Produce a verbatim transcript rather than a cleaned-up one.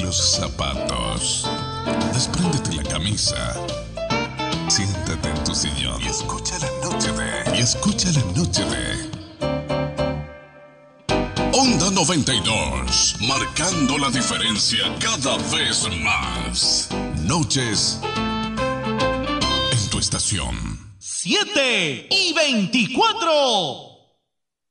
los zapatos. Despréndete la camisa. Siéntate en tu sillón y escucha la noche de... Y escucha la noche de... Onda noventa y dos, marcando la diferencia cada vez más. Noches en tu estación. siete y veinticuatro.